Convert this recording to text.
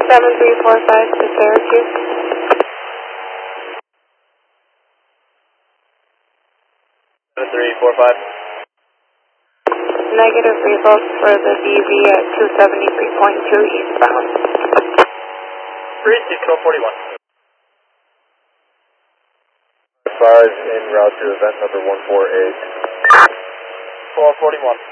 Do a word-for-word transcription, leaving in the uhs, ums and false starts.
seven three four five to Syracuse. seven three four five. Negative results for the D V at two seventy-three point two eastbound. three six twelve forty-one. five en route to event number one four eight. twelve forty-one.